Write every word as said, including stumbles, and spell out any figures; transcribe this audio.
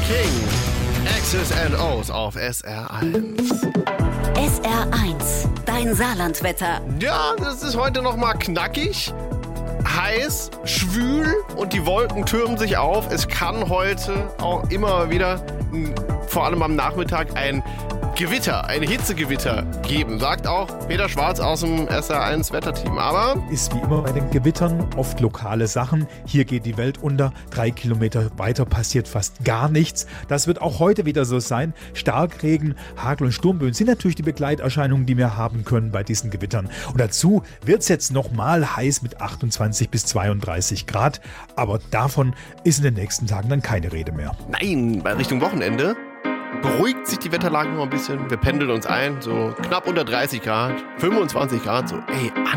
King, X's and O's auf S R eins. S R eins, dein Saarlandwetter. Ja, das ist heute noch mal knackig, heiß, schwül und die Wolken türmen sich auf. Es kann heute auch immer wieder, vor allem am Nachmittag, ein Gewitter, ein Hitzegewitter geben, sagt auch Peter Schwarz aus dem S R eins Wetterteam. Aber ist wie immer bei den Gewittern oft lokale Sachen. Hier geht die Welt unter, drei Kilometer weiter passiert fast gar nichts. Das wird auch heute wieder so sein. Starkregen, Hagel und Sturmböen sind natürlich die Begleiterscheinungen, die wir haben können bei diesen Gewittern. Und dazu wird es jetzt nochmal heiß mit achtundzwanzig bis zweiunddreißig Grad. Aber davon ist in den nächsten Tagen dann keine Rede mehr. Nein, bei Richtung Wochenende beruhigt sich die Wetterlage noch ein bisschen. Wir pendeln uns ein, so knapp unter dreißig Grad, fünfundzwanzig Grad, so ey,